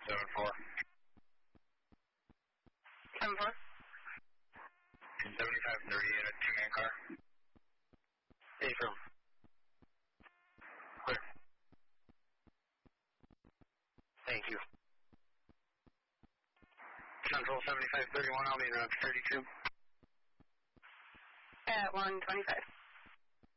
7-4. 7-4. 7538, a two-man car. Affirm. Clear. Thank you. Central 7531, I'll be around 32. At 125.